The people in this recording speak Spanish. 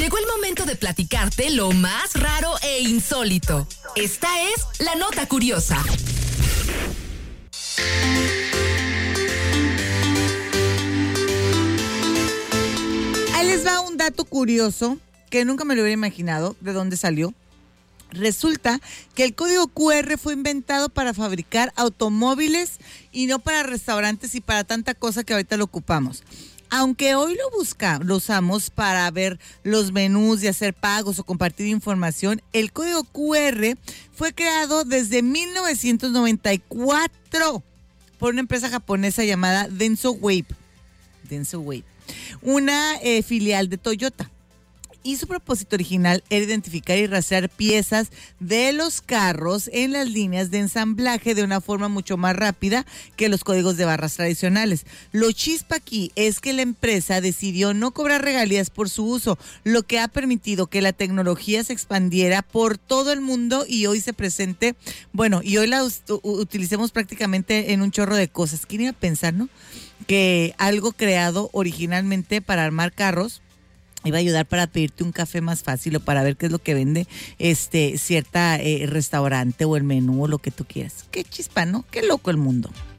Llegó el momento de platicarte lo más raro e insólito. Esta es la nota curiosa. Ahí les va un dato curioso que nunca me lo hubiera imaginado de dónde salió. Resulta que el código QR fue inventado para fabricar automóviles y no para restaurantes y para tanta cosa que ahorita lo ocupamos. Aunque hoy lo usamos para ver los menús y hacer pagos o compartir información, el código QR fue creado desde 1994 por una empresa japonesa llamada Denso Wave, una filial de Toyota. Y su propósito original era identificar y rastrear piezas de los carros en las líneas de ensamblaje de una forma mucho más rápida que los códigos de barras tradicionales. Lo chispa aquí es que la empresa decidió no cobrar regalías por su uso, lo que ha permitido que la tecnología se expandiera por todo el mundo y hoy se presente, y hoy la utilicemos prácticamente en un chorro de cosas. ¿Quién iba a pensar, no? Que algo creado originalmente para armar carros iba a ayudar para pedirte un café más fácil o para ver qué es lo que vende cierta restaurante o el menú o lo que tú quieras. Qué chispa, ¿no? Qué loco el mundo.